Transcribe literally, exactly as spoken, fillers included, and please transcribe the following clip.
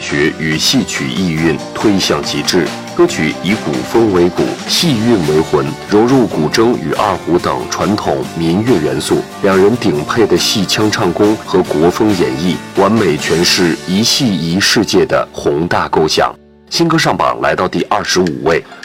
觉与戏曲意蕴推向极致。歌曲以古风为骨，戏韵为魂，融入古筝与二胡等传统民乐元素，两人顶配的戏腔唱功和国风演绎，完美诠释一戏一世界的宏大构想。新歌上榜来到第二十五位，